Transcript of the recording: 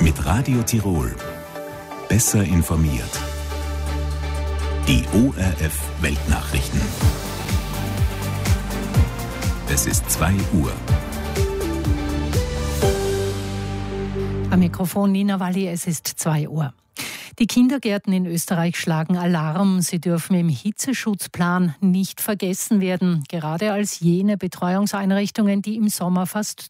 Mit Radio Tirol. Besser informiert. Die ORF Weltnachrichten. Es ist 2 Uhr. Am Mikrofon Nina Walli, es ist 2 Uhr. Die Kindergärten in Österreich schlagen Alarm. Sie dürfen im Hitzeschutzplan nicht vergessen werden, gerade als jene Betreuungseinrichtungen, die im Sommer fast